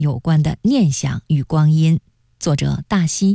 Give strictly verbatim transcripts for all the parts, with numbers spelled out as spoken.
有关的念想与光阴。作者大西。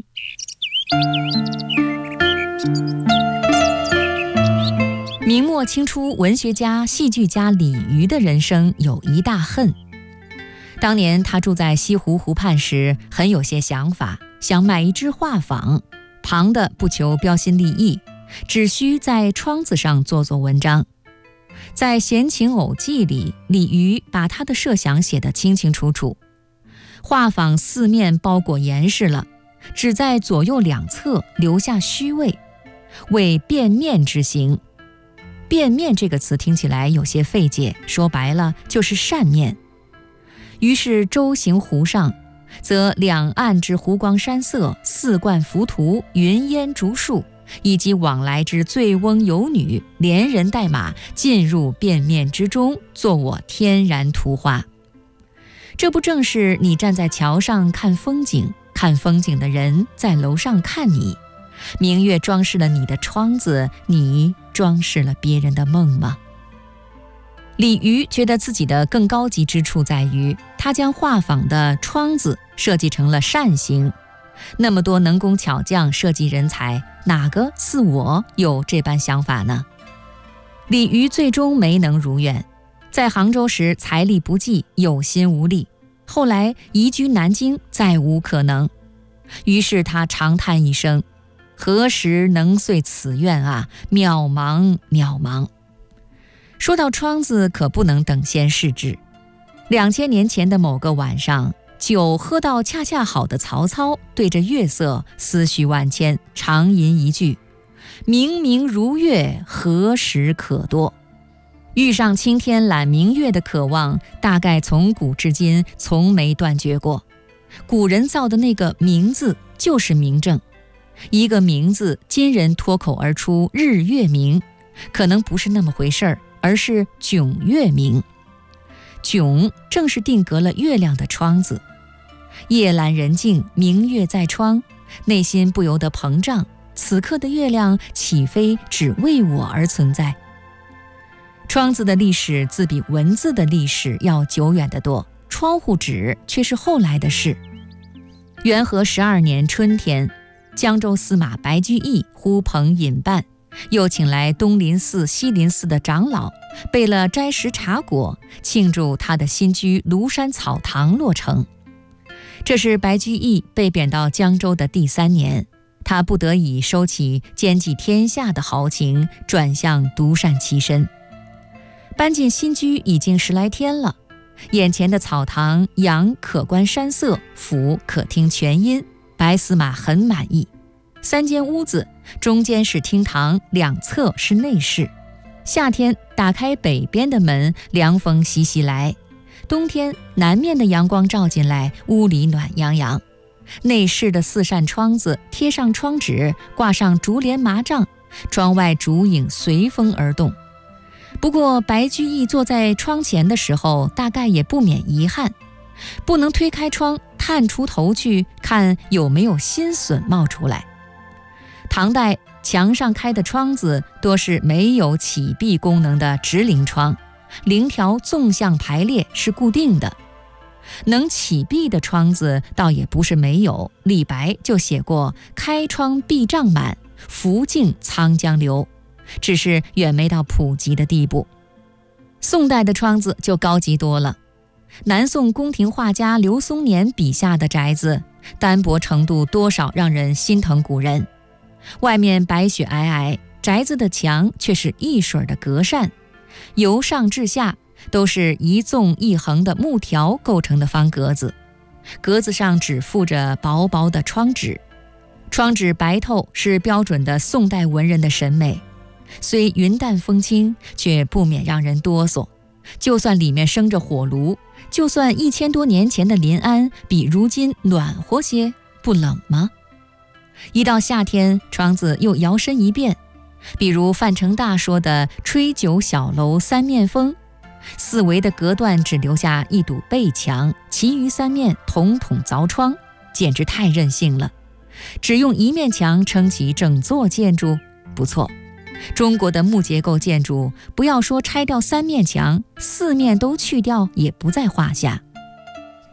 明末清初文学家、戏剧家李渔的人生有一大恨。当年他住在西湖湖畔时，很有些想法，想买一只画舫，旁的不求标新立异，只需在窗子上做做文章。在《闲情偶记》里，李渔把他的设想写得清清楚楚。画舫四面包裹严实了，只在左右两侧留下虚位，为变面之形。变面这个词听起来有些费解，说白了就是扇面。于是舟行湖上，则两岸之湖光山色、四冠浮屠、云烟竹树，以及往来之醉翁游女，连人带马进入变面之中，作我天然图画。这不正是你站在桥上看风景，看风景的人在楼上看你，明月装饰了你的窗子，你装饰了别人的梦吗？李渔觉得自己的更高级之处在于，他将画舫的窗子设计成了扇形。那么多能工巧匠、设计人才，哪个似我有这般想法呢？李渔最终没能如愿，在杭州时财力不济，有心无力，后来移居南京，再无可能。于是他长叹一声，何时能遂此愿啊，渺茫渺茫。说到窗子，可不能等闲视之。两千年前的某个晚上，酒喝到恰恰好的曹操对着月色思绪万千，长吟一句：明明如月，何时可掇？遇上青天揽明月的渴望，大概从古至今从没断绝过。古人造的那个明字就是明正，一个明字，今人脱口而出日月明，可能不是那么回事儿，而是迥月明。迥正是定格了月亮的窗子。夜阑人静，明月在窗，内心不由得膨胀，此刻的月亮岂非只为我而存在？窗子的历史自比文字的历史要久远得多，窗户纸却是后来的事。元和十二年春天，江州司马白居易呼朋引伴，又请来东林寺、西林寺的长老，备了斋食茶果，庆祝他的新居庐山草堂落成。这是白居易被贬到江州的第三年，他不得已收起兼济天下的豪情，转向独善其身。搬进新居已经十来天了，眼前的草堂阳可观山色，俯可听泉音，白司马很满意。三间屋子，中间是厅堂，两侧是内室。夏天打开北边的门，凉风习习来；冬天南面的阳光照进来，屋里暖洋洋。内室的四扇窗子贴上窗纸，挂上竹帘麻帐，窗外烛影随风而动。不过白居易坐在窗前的时候，大概也不免遗憾，不能推开窗探出头去看有没有新笋冒出来。唐代墙上开的窗子多是没有启闭功能的直棂窗，棂条纵向排列是固定的。能启闭的窗子倒也不是没有，李白就写过开窗闭帐满，拂径沧江流，只是远没到普及的地步。宋代的窗子就高级多了。南宋宫廷画家刘松年笔下的宅子，单薄程度多少让人心疼古人。外面白雪皑皑，宅子的墙却是一水的隔扇，由上至下都是一纵一横的木条构成的方格子，格子上只附着薄薄的窗纸。窗纸白透是标准的宋代文人的审美，虽云淡风轻，却不免让人哆嗦。就算里面生着火炉，就算一千多年前的临安比如今暖和些，不冷吗？一到夏天，窗子又摇身一变，比如范成大说的吹酒小楼三面风，四围的隔断只留下一堵背墙，其余三面统统凿窗，简直太任性了。只用一面墙撑起整座建筑，不错。中国的木结构建筑，不要说拆掉三面墙，四面都去掉也不在话下。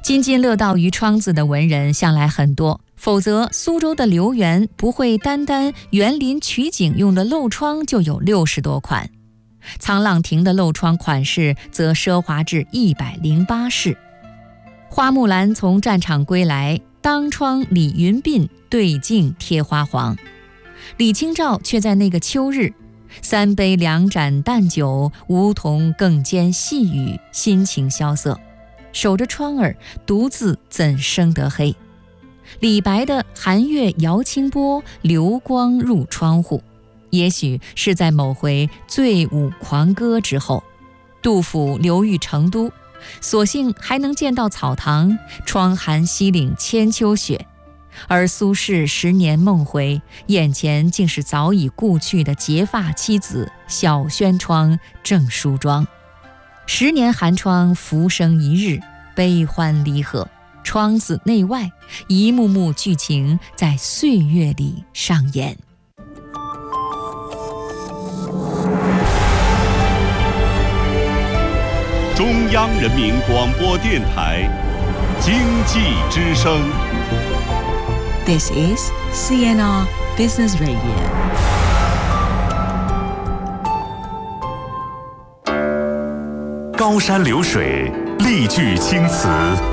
津津乐道于窗子的文人向来很多，否则苏州的留园不会单单园林取景用的漏窗就有六十多款，沧浪亭的漏窗款式则奢华至一百零八式。花木兰从战场归来，当窗理云鬓，对镜贴花黄。李清照却在那个秋日，三杯两盏淡酒，梧桐更兼细雨，心情萧瑟，守着窗儿，独自怎生得黑。李白的寒月摇清波，流光入窗户，也许是在某回醉舞狂歌之后。杜甫流寓成都，所幸还能见到草堂，窗含西岭千秋雪。而苏轼十年梦回，眼前竟是早已故去的结发妻子小轩窗正梳妆。十年寒窗浮生一日，悲欢离合，窗子内外一幕幕剧情在岁月里上演。 中央人民广播电台经济之声。 This is C N R Business Radio。 高山流水，丽句青词，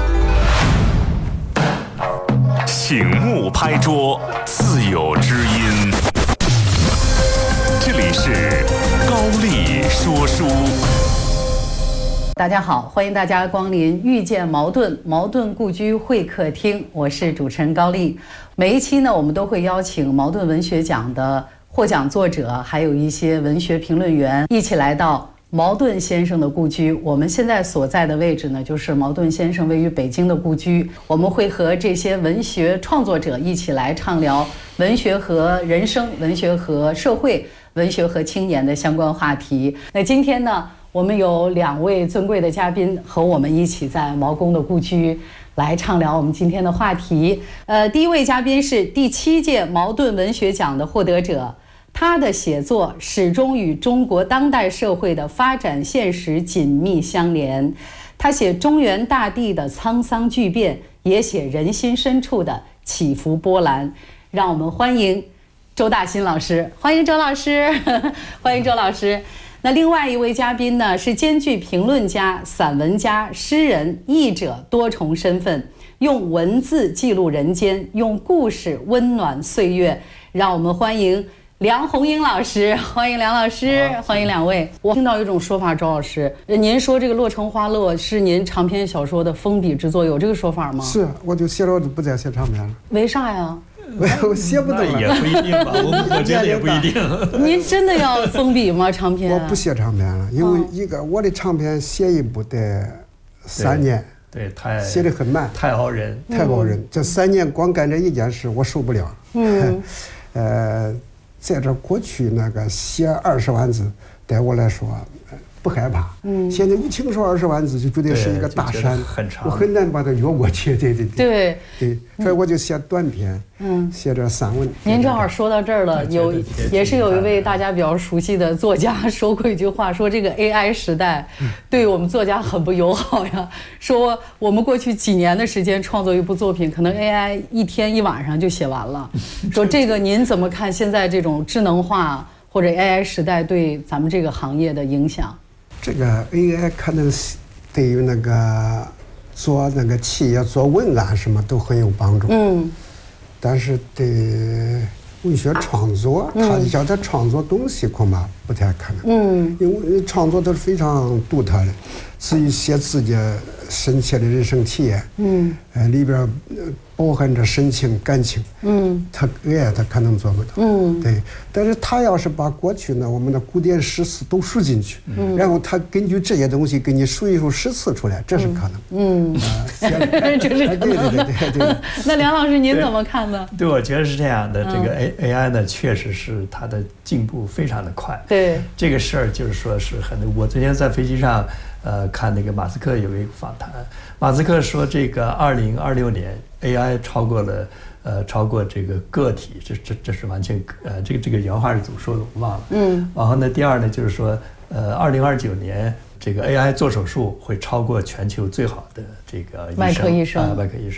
醒目拍桌，自有知音。这里是高丽说书。 大家好，欢迎大家光临遇见茅盾茅盾故居会客厅，我是主持人高丽。每一期呢，我们都会邀请茅盾文学奖的获奖作者，还有一些文学评论员，一起来到茅盾先生的故居。我们现在所在的位置呢，就是茅盾先生位于北京的故居。我们会和这些文学创作者一起来畅聊文学和人生、文学和社会、文学和青年的相关话题。那今天呢，我们有两位尊贵的嘉宾和我们一起在茅公的故居来畅聊我们今天的话题。呃，第一位嘉宾是第七届茅盾文学奖的获得者，他的写作始终与中国当代社会的发展现实紧密相连。他写中原大地的沧桑巨变，也写人心深处的起伏波澜。让我们欢迎周大新老师，欢迎周老师，欢迎周老师。那另外一位嘉宾呢，是兼具评论家、散文家、诗人、译者多重身份，用文字记录人间，用故事温暖岁月。让我们欢迎梁鸿英老师，欢迎梁老师，欢迎两位。我听到一种说法，周老师，您说这个《洛城花落》是您长篇小说的封笔之作，有这个说法吗？ 是，我就写了，我就不再写长篇了。 为啥呀？ 我写不动了。 也不一定吧，我我觉得也不一定。 您真的要封笔吗？长篇？ 我不写长篇了，因为一个我的长篇写一部得三年， 对，对太写得很慢， 太熬人， 太熬人。这三年光干这一件事，我受不了。嗯，呃，在这过去那个写二十万字，对我来说不害怕。嗯，现在一听说二十万字，就觉得是一个大山， 很长， 我很难把它越过去。对对对对对，所以我就写短篇，嗯，写点散文。 您正好说到这儿了，有也是有一位大家比较熟悉的作家说过一句话，说这个 A I 时代对我们作家很不友好呀。说我们过去几年的时间创作一部作品，可能 A I 一天一晚上就写完了。说这个您怎么看现在这种智能化或者 A I 时代对咱们这个行业的影响？ 这个 A I 可能对于那个做那个企业做文案什么都很有帮助，嗯，但是对文学创作，他叫他创作东西恐怕不太可能，嗯，因为创作都是非常独特的，至于写自己深切的人生体验，嗯，呃里边包含着深情感情，嗯，他 A I 他可能做不到，嗯，对，但是他要是把过去呢我们的古典诗词都输进去，嗯，然后他根据这些东西给你数一数诗词出来，这是可能，嗯，啊， 这是可能， 对对对对对。 那梁老师您怎么看呢？ 对，我觉得是这样的，这个 A A I 呢，确实是它的进步非常的快， 对， 这个事儿就是说是很，我昨天在飞机上。呃，看那个马斯克有一个访谈，马斯克说，这个二零二六年 A I 超过了，呃，超过这个个体，这这这是完全，呃，这个这个原话是怎么说的我忘了。嗯。然后呢，第二呢，就是说，呃，二零二九年这个 A I 做手术会超过全球最好的这个医生外科医生啊，外科医生。